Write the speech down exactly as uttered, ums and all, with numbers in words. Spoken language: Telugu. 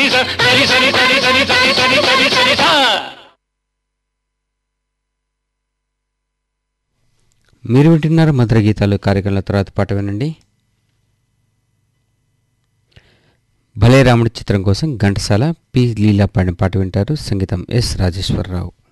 సరి సరి సరి సరి సరి సరి సరి సరి సా. మీరు వింటున్నారు మధుర గీతాలు కార్యక్రమాల తర్వాత పాట వినండి. భలే రాముడి చిత్రం కోసం ఘంటసాల పి లీలా పాడిన పాట వింటారు. సంగీతం ఎస్ రాజేశ్వరరావు.